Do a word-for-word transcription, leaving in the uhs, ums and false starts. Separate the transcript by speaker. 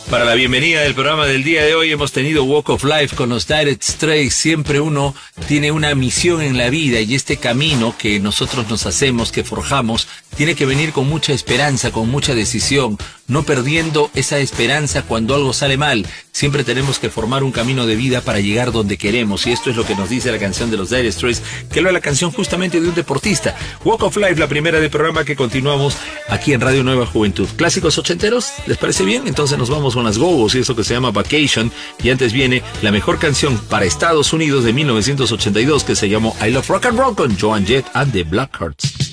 Speaker 1: Para la bienvenida del programa del día de hoy hemos tenido Walk of Life con los Dire Straits. Siempre uno tiene una misión en la vida y este camino que nosotros nos hacemos, que forjamos, tiene que venir con mucha esperanza, con mucha decisión, no perdiendo esa esperanza cuando algo sale mal. Siempre tenemos que formar un camino de vida para llegar donde queremos y esto es lo que nos dice la canción de los Dire Straits, que lo es la canción justamente de un deportista. Walk of Life, la primera del programa que continuamos aquí en Radio Nueva Juventud. Clásicos ochenteros, ¿les parece bien? Entonces nos vamos con las Go-Go's y eso que se llama Vacation, y antes viene la mejor canción para Estados Unidos de mil novecientos ochenta y dos que se llamó I Love Rock and Roll con Joan Jett and the Blackhearts.